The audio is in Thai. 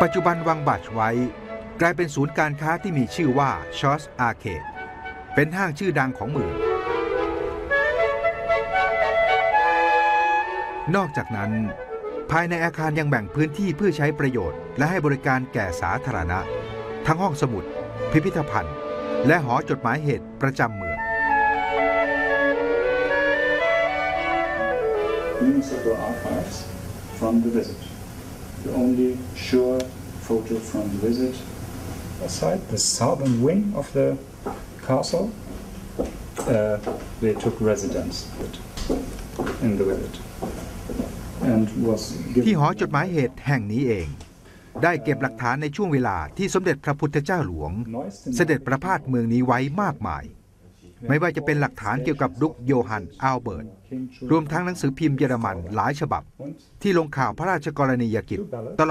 ปัจจุบันวังบัชไว้กลายเป็นศูนย์การค้าที่มีชื่อว่าชอสอาร์เคดเป็นห้างชื่อดังของเมืองนอกจากนั้นภายในอาคารยังแบ่งพื้นที่เพื่อใช้ประโยชน์และให้บริการแก่สาธารณะทั้งห้องสมุดพิพิธภัณฑ์และหอจดหมายเหตุประจำเมือง Municipal archives from the visit. The only sure photo from the visit. Aside the southern wing of the castle, they took residence in the visit. And was given ที่หอจดหมายเหตุแห่งนี้เองได้เก็บหลักฐานในช่วงเวลาที่สมเด็จพระพุทธเจ้าหลวงเสด็จประพาสเมืองนี้ไว้มากมายไม่ว่าจะเป็นหลักฐานเกี่ยวกับดุกโยฮันอัลเบิร์ตรวมทั้งหนังสือพิมพ์เยอรมันหลายฉบับที่ลงข่าวพระราชกรณียกิจตลอด